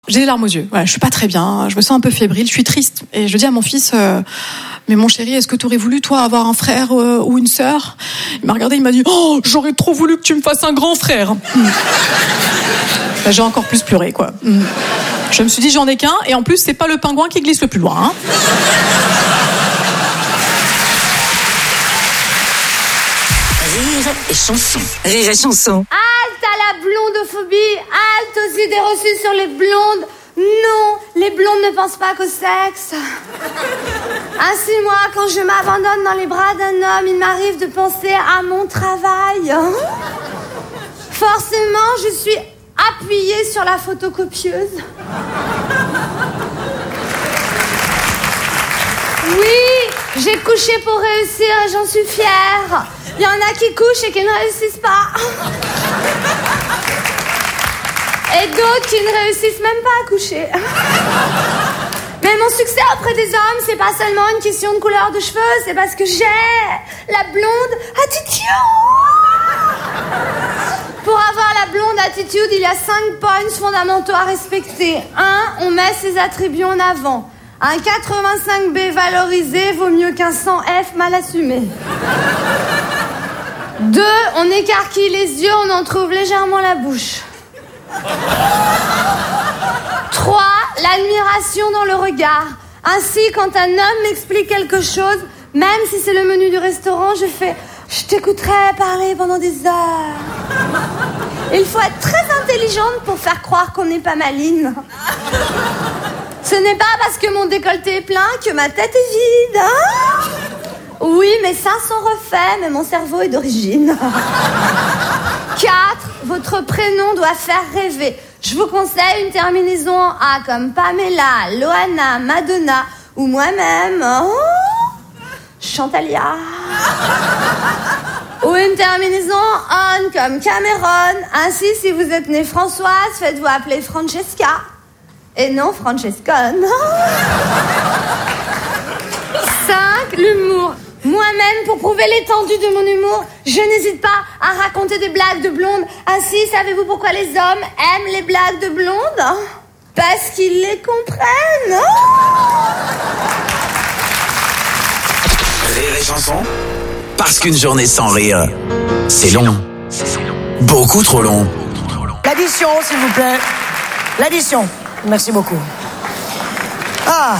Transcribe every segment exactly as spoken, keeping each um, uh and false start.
J'ai les larmes aux yeux. Voilà, je suis pas très bien. Je me sens un peu fébrile. Je suis triste. Et je dis à mon fils, euh, mais mon chéri, est-ce que tu aurais voulu, toi, avoir un frère euh, ou une sœur? Il m'a regardé, il m'a dit, oh, j'aurais trop voulu que tu me fasses un grand frère. Mmh. Ben, j'ai encore plus pleuré, quoi. Mmh. Je me suis dit, j'en ai qu'un. Et en plus, c'est pas le pingouin qui glisse le plus loin. Hein. Rire et chanson. Rire et chanson. Halte à la blondophobie. Halte aux idées reçues sur les blondes. Non, les blondes ne pensent pas qu'au sexe. Ainsi, moi, quand je m'abandonne dans les bras d'un homme, il m'arrive de penser à mon travail. Forcément, je suis appuyée sur la photocopieuse. Oui, j'ai couché pour réussir et j'en suis fière. Il y en a qui couchent et qui ne réussissent pas. Et d'autres qui ne réussissent même pas à coucher. Mais mon succès auprès des hommes, c'est pas seulement une question de couleur de cheveux, c'est parce que j'ai la blonde attitude. Pour avoir la blonde attitude, il y a cinq points fondamentaux à respecter. Un, on met ses attributs en avant. Un quatre-vingt-cinq B valorisé vaut mieux qu'un cent F mal assumé. Deux, on écarquille les yeux, on en trouve légèrement la bouche. Trois, l'admiration dans le regard. Ainsi, quand un homme m'explique quelque chose, même si c'est le menu du restaurant, je fais « Je t'écouterai parler pendant des heures ». Il faut être très intelligente pour faire croire qu'on n'est pas maligne. Ce n'est pas parce que mon décolleté est plein que ma tête est vide. Hein? Oui, mes seins sont refaits, mais mon cerveau est d'origine. Quatre, votre prénom doit faire rêver. Je vous conseille une terminaison en A comme Pamela, Loana, Madonna ou moi-même. Oh, Chantalia. Ou une terminaison en on comme Cameron. Ainsi, si vous êtes née Françoise, faites-vous appeler Francesca. Et non Francescone. Cinq, l'humour. Moi-même, pour prouver l'étendue de mon humour, je n'hésite pas à raconter des blagues de blondes. Ainsi, savez-vous pourquoi les hommes aiment les blagues de blondes? Parce qu'ils les comprennent. Rire et chanson. Parce qu'une journée sans rire, c'est long. Beaucoup trop long. L'addition, s'il vous plaît. L'addition. Merci beaucoup. Ah.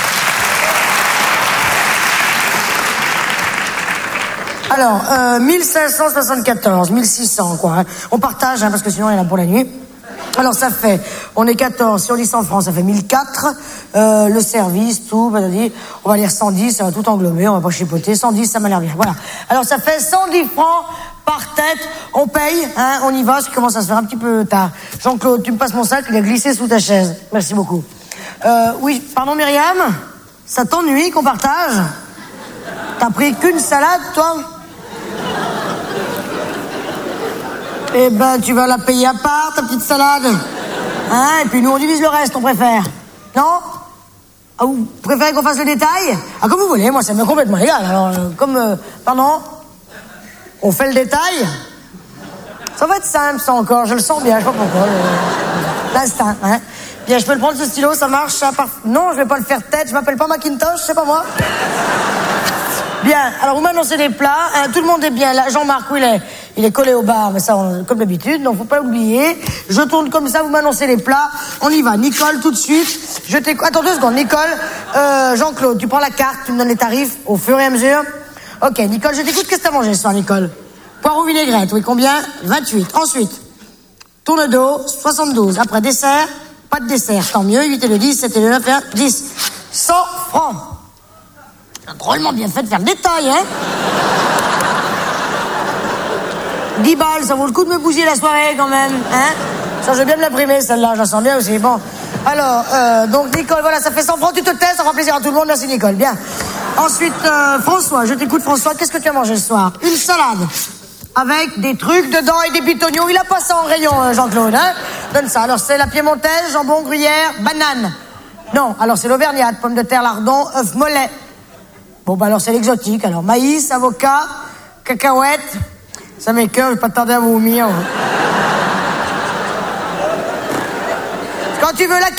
Alors, euh, mille cinq cent soixante-quatorze, mille six cents, quoi. Hein. On partage, hein, parce que sinon, il y en a pour la nuit. Alors, ça fait, on est quatorze, si on dit cent francs, ça fait mille quatre. Euh, le service, tout, bah, on va lire cent dix, ça va tout englober, on va pas chipoter. cent dix, ça m'a l'air bien, voilà. Alors, ça fait cent dix francs par tête. On paye, hein, on y va, ça commence à se faire un petit peu tard. Jean-Claude, tu me passes mon sac, il a glissé sous ta chaise. Merci beaucoup. Euh, oui, pardon, Myriam? Ça t'ennuie qu'on partage? T'as pris qu'une salade, toi? Eh ben, tu vas la payer à part, ta petite salade. Hein? Et puis nous, on divise le reste, on préfère. Non? Ah, vous préférez qu'on fasse le détail? Ah, comme vous voulez, moi, ça m'est complètement égal. Alors, euh, comme... Euh, pardon? On fait le détail? Ça va être simple, ça, encore. Je le sens bien, je sais pas pourquoi. Euh, L'instinct, hein? Bien, je peux le prendre, ce stylo, ça marche, ça part... Non, je vais pas le faire tête, je m'appelle pas Macintosh, c'est pas moi. Bien, alors vous m'annoncez des plats, hein, tout le monde est bien là. Jean-Marc, où il est? Il est collé au bar, mais ça, on, comme d'habitude, donc faut pas oublier. Je tourne comme ça, vous m'annoncez les plats. On y va. Nicole, tout de suite. Je t'écoute. Attends deux secondes. Nicole, euh, Jean-Claude, tu prends la carte, tu me donnes les tarifs au fur et à mesure. Ok, Nicole, je t'écoute. Qu'est-ce que t'as mangé ce soir, Nicole? Poireau vinaigrette, oui, combien? vingt-huit. Ensuite, tourne d'eau, soixante-douze. Après, dessert, pas de dessert, tant mieux. huit et le dix, sept et le neuf et un, dix. cent francs. Drôlement bien fait de faire le détail, hein? dix balles, ça vaut le coup de me bousiller la soirée, quand même, hein? Ça, je vais bien me l'imprimer, celle-là, je la sens bien aussi, bon. Alors, euh, donc, Nicole, voilà, ça fait cent francs, tu te tais, ça fera plaisir à tout le monde, merci, Nicole, bien. Ensuite, euh, François, je t'écoute, François, qu'est-ce que tu as mangé ce soir? Une salade, avec des trucs dedans et des pitonios, il a pas ça en rayon, euh, Jean-Claude, hein? Donne ça, alors c'est la piémontaise, jambon, gruyère, banane. Non, alors c'est l'auvergnate, pommes de terre, lardon, œuf mollet. Bon, bah alors c'est l'exotique. Alors, maïs, avocat, cacahuètes. Ça m'écoeure, je vais pas tarder à vomir. C'est quand Quand tu veux la